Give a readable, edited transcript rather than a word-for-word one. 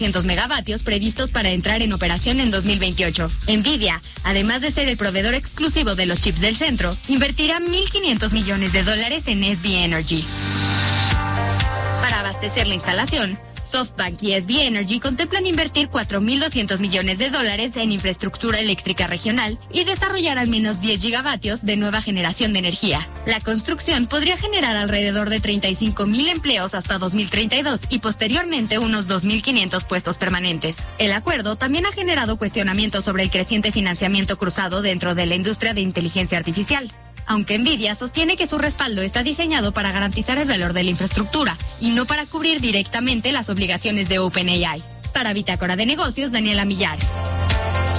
megavatios previstos para entrar en operación en 2028. Nvidia, además de ser el proveedor exclusivo de los chips del centro, invertirá $1.500 millones en SB Energy. Para abastecer la instalación, SoftBank y SB Energy contemplan invertir $4.200 millones en infraestructura eléctrica regional y desarrollar al menos 10 gigavatios de nueva generación de energía. La construcción podría generar alrededor de 35,000 empleos hasta 2032 y posteriormente unos 2.500 puestos permanentes. El acuerdo también ha generado cuestionamientos sobre el creciente financiamiento cruzado dentro de la industria de inteligencia artificial. Aunque Nvidia sostiene que su respaldo está diseñado para garantizar el valor de la infraestructura y no para cubrir directamente las obligaciones de OpenAI. Para Bitácora de Negocios, Daniela Millar.